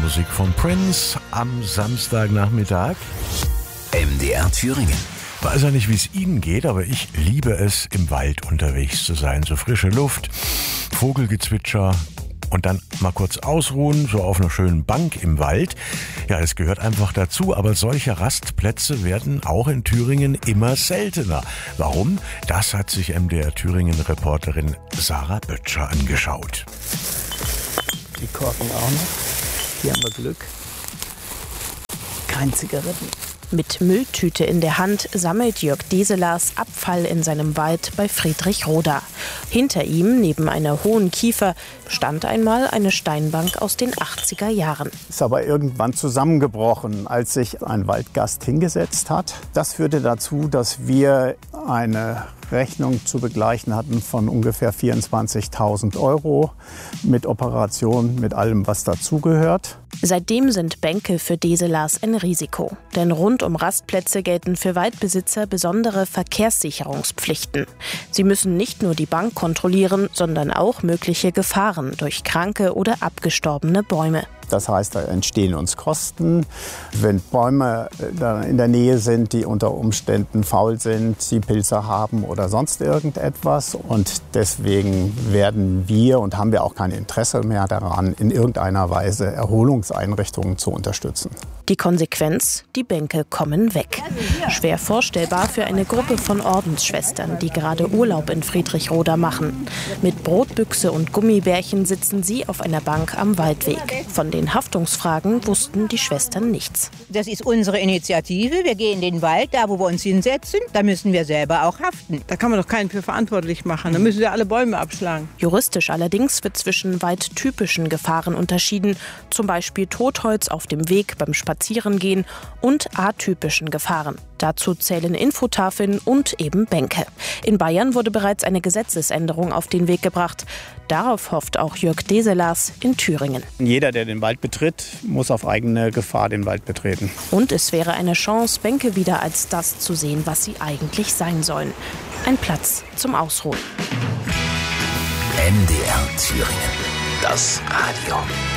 Musik von Prince am Samstagnachmittag. MDR Thüringen. Weiß ja nicht, wie es Ihnen geht, aber ich liebe es, im Wald unterwegs zu sein. So frische Luft, Vogelgezwitscher und dann mal kurz ausruhen, so auf einer schönen Bank im Wald. Ja, das gehört einfach dazu, aber solche Rastplätze werden auch in Thüringen immer seltener. Warum? Das hat sich MDR Thüringen-Reporterin Sarah Böttcher angeschaut. Die Korken auch noch. Hier haben wir Glück. Keine Zigaretten. Mit Mülltüte in der Hand sammelt Jörg Deselars Abfall in seinem Wald bei Friedrichroda. Hinter ihm, neben einer hohen Kiefer, stand einmal eine Steinbank aus den 80er Jahren. Ist aber irgendwann zusammengebrochen, als sich ein Waldgast hingesetzt hat. Das führte dazu, dass wir eine Rechnung zu begleichen hatten von ungefähr 24.000 € mit Operation, mit allem, was dazugehört. Seitdem sind Bänke für Deselars ein Risiko. Denn rund um Rastplätze gelten für Waldbesitzer besondere Verkehrssicherungspflichten. Sie müssen nicht nur die Bank kontrollieren, sondern auch mögliche Gefahren durch kranke oder abgestorbene Bäume. Das heißt, da entstehen uns Kosten. Wenn Bäume in der Nähe sind, die unter Umständen faul sind, sie Pilze haben oder sonst irgendetwas. Und deswegen werden wir und haben wir auch kein Interesse mehr daran, in irgendeiner Weise Erholungseinrichtungen zu unterstützen. Die Konsequenz? Die Bänke kommen weg. Schwer vorstellbar für eine Gruppe von Ordensschwestern, die gerade Urlaub in Friedrichroda machen. Mit Brotbüchse und Gummibärchen sitzen sie auf einer Bank am Waldweg. Von den Haftungsfragen wussten die Schwestern nichts. Das ist unsere Initiative. Wir gehen in den Wald, da wo wir uns hinsetzen. Da müssen wir selber auch haften. Da kann man doch keinen für verantwortlich machen. Da müssen wir alle Bäume abschlagen. Juristisch allerdings wird zwischen waldtypischen Gefahren unterschieden. Zum Beispiel Totholz auf dem Weg beim Spazierengehen und atypischen Gefahren. Dazu zählen Infotafeln und eben Bänke. In Bayern wurde bereits eine Gesetzesänderung auf den Weg gebracht. Darauf hofft auch Jörg Deselars in Thüringen. Jeder, der den Wald betritt, muss auf eigene Gefahr den Wald betreten. Und es wäre eine Chance, Bänke wieder als das zu sehen, was sie eigentlich sein sollen. Ein Platz zum Ausruhen. MDR Thüringen. Das Radio.